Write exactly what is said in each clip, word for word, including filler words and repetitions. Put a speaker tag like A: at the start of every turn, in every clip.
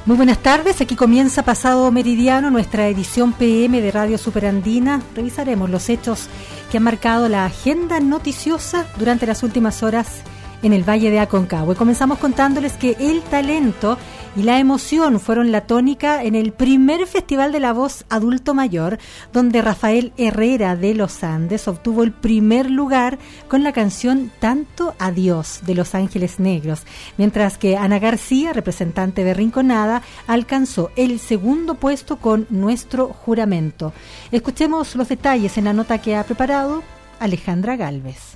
A: Muy buenas tardes, aquí comienza Pasado Meridiano, nuestra edición P M de Radio Superandina. Revisaremos los hechos que han marcado la agenda noticiosa durante las últimas horas en el Valle de Aconcagua. Y comenzamos contándoles que el talento y la emoción fueron la tónica en el primer Festival de la Voz Adulto Mayor, donde Rafael Herrera de Los Andes obtuvo el primer lugar con la canción Tanto Adiós de Los Ángeles Negros, mientras que Ana García, representante de Rinconada, alcanzó el segundo puesto con Nuestro Juramento. Escuchemos los detalles en la nota que ha preparado Alejandra Gálvez.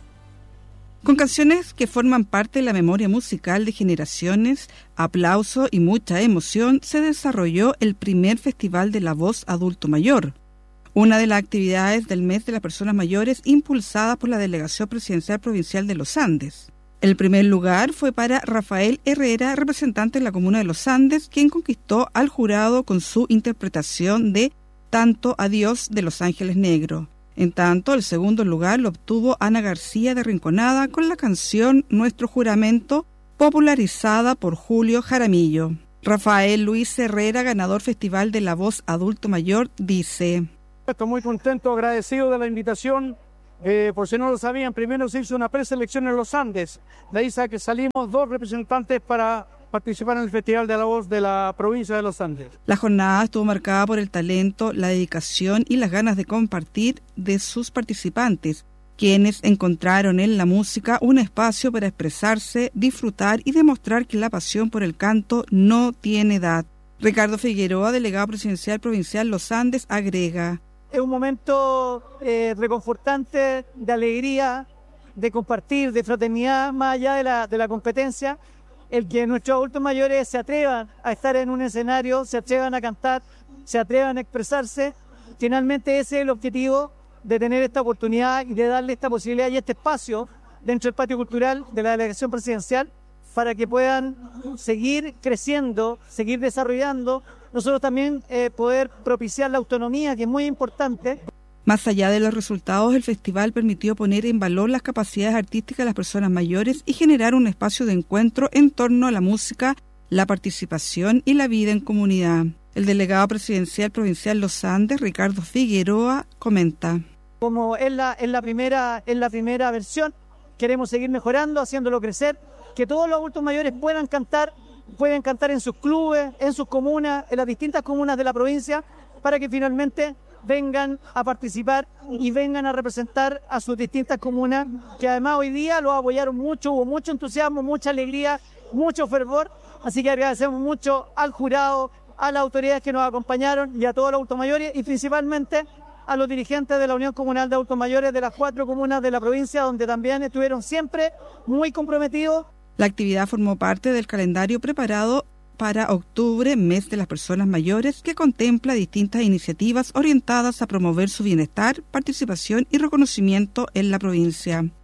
B: Con canciones que forman parte de la memoria musical de generaciones, aplauso y mucha emoción, se desarrolló el primer Festival de la Voz Adulto Mayor, una de las actividades del mes de las personas mayores impulsada por la Delegación Presidencial Provincial de Los Andes. El primer lugar fue para Rafael Herrera, representante de la comuna de Los Andes, quien conquistó al jurado con su interpretación de Tanto Adiós de Los Ángeles Negros. En tanto, el segundo lugar lo obtuvo Ana García de Rinconada con la canción Nuestro Juramento, popularizada por Julio Jaramillo. Rafael Luis Herrera, ganador Festival de la Voz Adulto Mayor, dice:
C: Estoy muy contento, agradecido de la invitación. Eh, por si no lo sabían, primero se hizo una preselección en Los Andes. De ahí que salimos dos representantes para participar en el Festival de la Voz de la provincia de Los Andes.
B: La jornada estuvo marcada por el talento, la dedicación y las ganas de compartir de sus participantes, quienes encontraron en la música un espacio para expresarse, disfrutar y demostrar que la pasión por el canto no tiene edad. Ricardo Figueroa, delegado presidencial provincial Los Andes, agrega:
C: Es un momento eh, reconfortante, de alegría, de compartir, de fraternidad, más allá de la, de la competencia. El que nuestros adultos mayores se atrevan a estar en un escenario, se atrevan a cantar, se atrevan a expresarse. Finalmente ese es el objetivo de tener esta oportunidad y de darle esta posibilidad y este espacio dentro del patio cultural de la delegación presidencial para que puedan seguir creciendo, seguir desarrollando. Nosotros también eh, poder propiciar la autonomía, que es muy importante.
B: Más allá de los resultados, el festival permitió poner en valor las capacidades artísticas de las personas mayores y generar un espacio de encuentro en torno a la música, la participación y la vida en comunidad. El delegado presidencial provincial Los Andes, Ricardo Figueroa, comenta:
C: Como es la, es la, primera, es la primera versión, queremos seguir mejorando, haciéndolo crecer, que todos los adultos mayores puedan cantar, pueden cantar en sus clubes, en sus comunas, en las distintas comunas de la provincia, para que finalmente vengan a participar y vengan a representar a sus distintas comunas, que además hoy día los apoyaron mucho, hubo mucho entusiasmo, mucha alegría, mucho fervor, así que agradecemos mucho al jurado, a las autoridades que nos acompañaron y a todos los adultos mayores y principalmente a los dirigentes de la Unión Comunal de Adultos Mayores de las cuatro comunas de la provincia, donde también estuvieron siempre muy comprometidos.
B: La actividad formó parte del calendario preparado para octubre, mes de las personas mayores, que contempla distintas iniciativas orientadas a promover su bienestar, participación y reconocimiento en la provincia.